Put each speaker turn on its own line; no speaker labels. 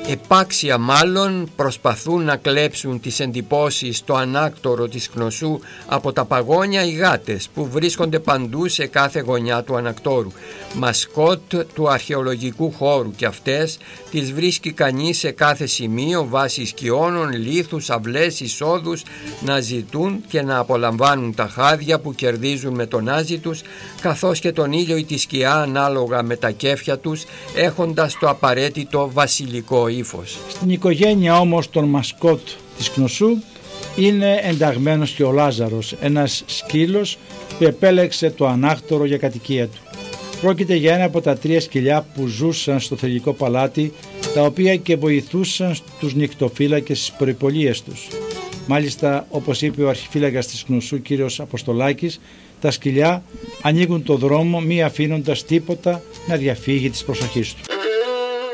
επάξια μάλλον προσπαθούν να κλέψουν τις εντυπώσεις στο ανάκτορο της Κνωσού από τα παγόνια οι γάτες που βρίσκονται παντού σε κάθε γωνιά του ανακτόρου, μασκότ του αρχαιολογικού χώρου, και αυτές τις βρίσκει κανείς σε κάθε σημείο βάσει σκιώνων, λίθους, αυλές, εισόδους, να ζητούν και να απολαμβάνουν τα χάδια που κερδίζουν με τον άζη τους, καθώς και τον ήλιο ή τη σκιά ανάλογα με τα κέφια τους, έχοντας το απαραίτητο βασιλικό ύφος.
Στην οικογένεια όμως των μασκότ της Κνωσού είναι ενταγμένος και ο Λάζαρος, ένας σκύλος που επέλεξε το ανάκτορο για κατοικία του. Πρόκειται για ένα από τα 3 σκυλιά που ζούσαν στο θηλυκό παλάτι, τα οποία και βοηθούσαν τους νυχτοφύλακες στις περιπολίες τους. Μάλιστα, όπως είπε ο αρχιφύλακας της Κνωσού κύριος Αποστολάκης, τα σκυλιά ανοίγουν το δρόμο μη αφήνοντας τίποτα να διαφύγει της προσοχής του.